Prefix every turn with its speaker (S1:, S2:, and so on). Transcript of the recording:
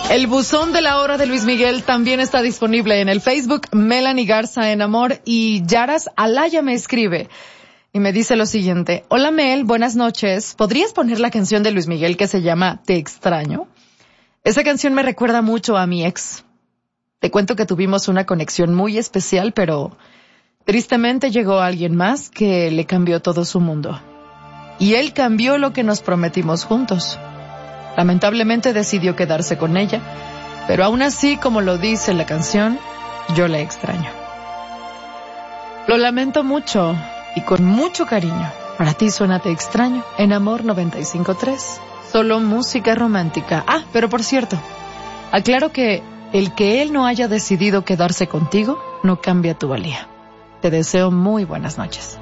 S1: El buzón de la hora de Luis Miguel también está disponible en el Facebook Melanie Garza en Amor, y Yaras Alaya me escribe y me dice lo siguiente: hola Mel, buenas noches, ¿podrías poner la canción de Luis Miguel que se llama Te extraño? Esa canción me recuerda mucho a mi ex. Te cuento que tuvimos una conexión muy especial, pero tristemente llegó alguien más que le cambió todo su mundo. Y él cambió lo que nos prometimos juntos. Lamentablemente decidió quedarse con ella, pero aún así, como lo dice la canción, yo la extraño. Lo lamento mucho y con mucho cariño. Para ti suena Te extraño en Amor 95.3. Solo música romántica. Ah, pero por cierto, aclaro que el que él no haya decidido quedarse contigo no cambia tu valía. Te deseo muy buenas noches.